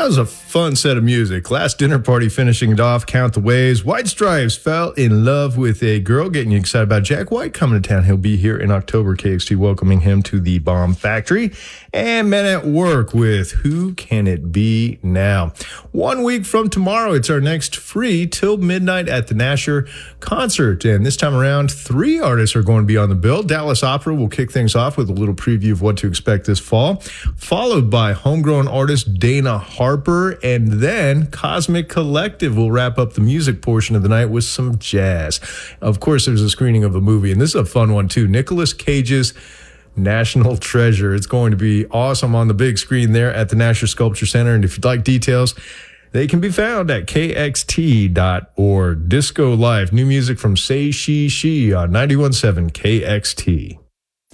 That was a fun set of music. Last Dinner Party finishing it off. Count the Waves. White Stripes Fell in Love with a Girl. Getting you excited about Jack White coming to town. He'll be here in October. KXT welcoming him to the Bomb Factory. And Men at Work with Who Can It Be Now? 1 week from tomorrow, it's our next free Till Midnight at the Nasher concert. And this time around, 3 artists are going to be on the bill. Dallas Opera will kick things off with a little preview of what to expect this fall, followed by homegrown artist Dana Harper, and then Cosmic Collective will wrap up the music portion of the night with some jazz. Of course, there's a screening of a movie, and this is a fun one too. Nicolas Cage's National Treasure. It's going to be awesome on the big screen there at the Nasher Sculpture Center. And if you'd like details, they can be found at kxt.org. Disco Life, new music from Say She She on 91.7 KXT.